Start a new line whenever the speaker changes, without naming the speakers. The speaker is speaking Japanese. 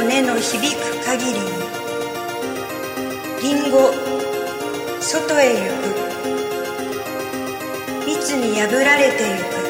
の音の響く限りに、リンゴ外へ行く、蜜に破られてゆく。